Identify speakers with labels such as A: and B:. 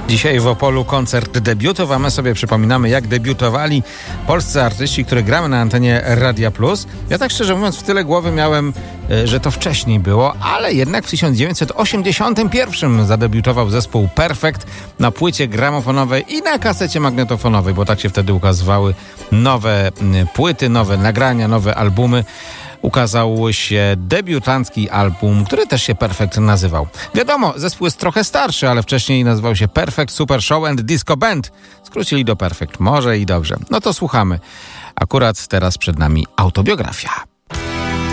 A: Dzisiaj w Opolu koncert debiutów, a my sobie przypominamy, jak debiutowali polscy artyści, których gramy na antenie Radia Plus. Ja tak szczerze mówiąc w tyle głowy miałem, że to wcześniej było, ale jednak w 1981 zadebiutował zespół Perfekt na płycie gramofonowej i na kasecie magnetofonowej, bo tak się wtedy ukazywały nowe płyty, nowe nagrania, nowe albumy. Ukazał się debiutancki album, który też się Perfect nazywał. Wiadomo, zespół jest trochę starszy, ale wcześniej nazywał się Perfect Super Show and Disco Band. Skrócili do Perfect. Może i dobrze. No to słuchamy. Akurat teraz przed nami autobiografia.